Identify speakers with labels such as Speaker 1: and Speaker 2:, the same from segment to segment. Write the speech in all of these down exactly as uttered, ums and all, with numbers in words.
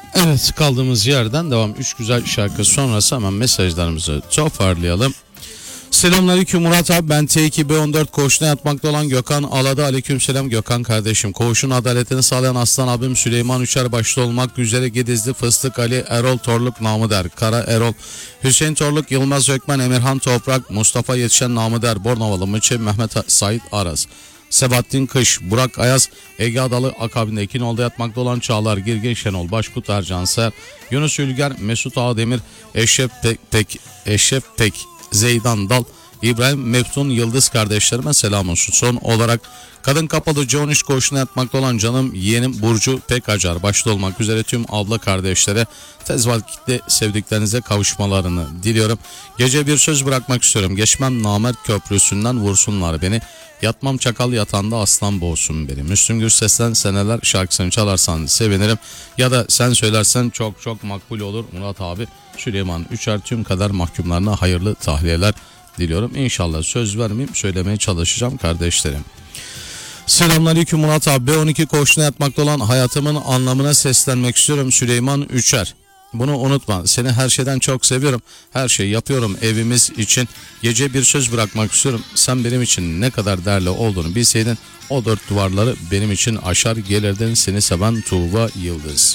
Speaker 1: Evet, kaldığımız yerden devam. Üç güzel şarkı sonrası hemen mesajlarımızı toparlayalım. Selamünaleyküm Murat abi, ben T iki B on dört koğuşuna yatmakta olan Gökhan Alada. Aleykümselam Gökhan kardeşim. Koğuşun adaletini sağlayan aslan abim Süleyman Üçer başta olmak üzere Gedizli Fıstık Ali, Erol Torluk namı der, Kara Erol, Hüseyin Torluk, Yılmaz Ökmen, Emirhan Toprak, Mustafa Yetişen namı der, Bornovalı Mıçı, Mehmet Sait Aras, Sebahattin Kış, Burak Ayaz, Ege Adalı akabinde İkinoğlu'da yatmakta olan Çağlar Girgin, Şenol Başkut, Ercan Ser, Yunus Ülger, Mesut Ağdemir, Eşref Pek, Pek Eşref Pek, Zeydan Dal, İbrahim Meftun Yıldız kardeşlerime selam olsun. Son olarak Kadın Kapalı C on üç koğuşuna yatmakta olan canım yeğenim Burcu Pekacar başta olmak üzere tüm abla kardeşlere tez vakitte sevdiklerinize kavuşmalarını diliyorum. Gece bir söz bırakmak istiyorum. Geçmem namert köprüsünden vursunlar beni. Yatmam çakal yatağında aslan boğsun beni. Müslüm Gürses'ten Seneler şarkısını çalarsan sevinirim. Ya da sen söylersen çok çok makbul olur Murat abi. Süleyman Üçer tüm kader mahkumlarına hayırlı tahliyeler diliyorum. İnşallah söz vermeyeyim, söylemeye çalışacağım kardeşlerim. Selamünaleyküm Murat abi. B on iki koğuşuna yatmakta olan hayatımın anlamına seslenmek istiyorum. Süleyman Üçer. Bunu unutma. Seni her şeyden çok seviyorum. Her şeyi yapıyorum evimiz için. Gece bir söz bırakmak istiyorum. Sen benim için ne kadar değerli olduğunu bilseydin o dört duvarları benim için aşar gelirdin. Seni seven Tuğba Yıldız.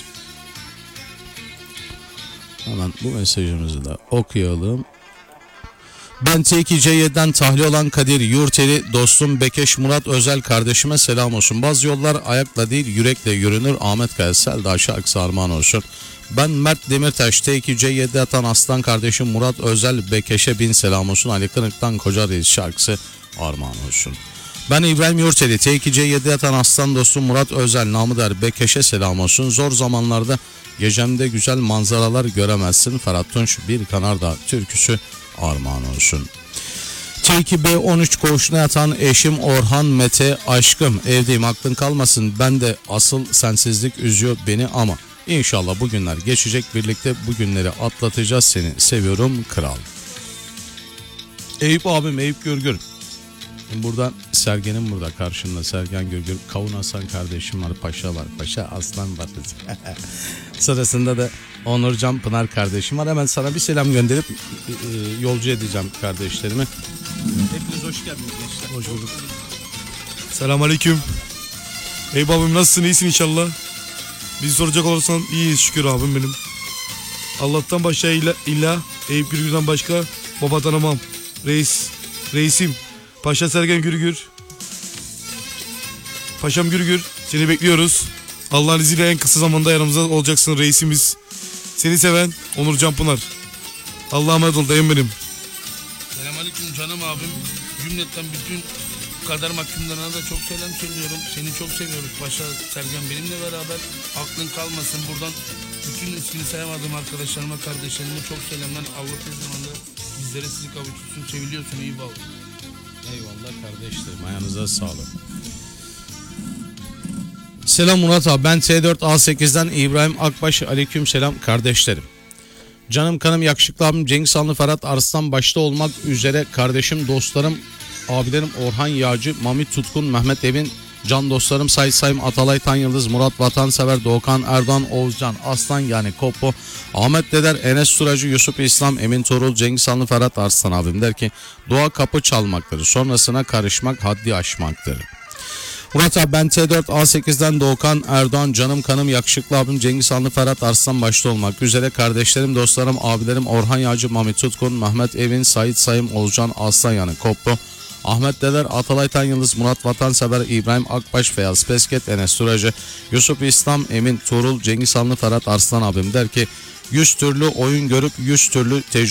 Speaker 1: Hemen bu mesajımızı da okuyalım. Ben T iki C yedi'den tahliye olan Kadir Yurteli, dostum Bekeş Murat Özel kardeşime selam olsun. Bazı yollar ayakla değil yürekle yürünür. Ahmet Kaya Selda şarkısı armağan olsun. Ben Mert Demirtaş, T iki C yedi'de yatan aslan kardeşim Murat Özel Bekeş'e bin selam olsun. Ali Kırık'tan Koca Reis şarkısı armağan olsun. Ben İbrahim Yurteli, T iki C yedi'de yatan aslan dostum Murat Özel namı der Bekeş'e selam olsun. Zor zamanlarda gecemde güzel manzaralar göremezsin. Ferhat Tunç Bir Kanarda türküsü armağan olsun. T iki B on üç koğuşuna yatan eşim Orhan Mete aşkım, evdeyim aklın kalmasın, ben de asıl sensizlik üzüyor beni ama inşallah bu günler geçecek, birlikte bu günleri atlatacağız, seni seviyorum kral. Eyüp abim, Eyüp Gürgür. Burada Sergen'im burada karşımda, Sergen Gürgür. Kavun Hasan kardeşim var, Paşa var, Paşa Aslan var. Sırasında da Onurcan Pınar kardeşim var. Hemen sana bir selam gönderip e, yolcu edeceğim kardeşlerimi. Hepiniz hoş geldiniz gençler.
Speaker 2: Hoş bulduk. Selamünaleyküm. Eyüp abim nasılsın? İyisin inşallah. Bizi soracak olursan iyiyiz şükür abim benim. Allah'tan başka ilah, ilah Eyüp Gürgür'den başka baba tanımam. Reis, reisim. Paşa Sergen Gürgür. Paşam Gürgür. Seni bekliyoruz. Allah'ın izniyle en kısa zamanda yanımızda olacaksın reisimiz. Seni seven Onurcan Pınar. Allah'a emanet ol dayım benim.
Speaker 3: Selamünaleyküm canım abim. Cümletten bütün kader mahkumlarına da çok selam söylüyorum. Seni çok seviyoruz Paşa Sergen benimle beraber. Aklın kalmasın buradan. Bütün ismini sayamadım arkadaşlarıma, kardeşlerime çok selamlar. Allah tez zamanda bizlere sizi kavuştursun. Seviliyorsun iyi bal.
Speaker 1: Eyvallah kardeşlerim, ayağınıza sağlık. Selam Murat abi, ben T dört A sekiz'den İbrahim Akbaş. Aleyküm selam kardeşlerim. Canım kanım yakışıklı abim Cengiz Hanlı Ferhat Arslan başta olmak üzere kardeşim, dostlarım, abilerim Orhan Yağcı, Mami Tutkun, Mehmet Evin, can dostlarım Sayın Sayım, Atalay Tan Yıldız, Murat Vatansever, Doğukan Erdoğan, Oğuzcan Aslan yani Koppo, Ahmet Deder, Enes Suracı, Yusuf İslam, Emin Torul, Cengiz Hanlı Ferhat Arslan abim der ki dua kapı çalmaktır, sonrasına karışmak haddi aşmaktır. Murat abi, ben T dört A sekiz'den Doğukan Erdoğan, canım kanım yakışıklı abim Cengiz Hanlı Ferhat Arslan başta olmak üzere kardeşlerim, dostlarım, abilerim Orhan Yağcı, Mami Tutkun, Mehmet Evin, Sait Sayım, Oğuzcan Aslan yani Koppo, Ahmet Deder, Atalay Tan Yıldız, Murat Vatansever, İbrahim Akbaş, Feyyaz Pesket, Enes Turacı, Yusuf İslam, Emin Tuğrul, Cengiz Hanlı Ferhat Arslan abim der ki yüz türlü oyun görüp yüz türlü tecrübe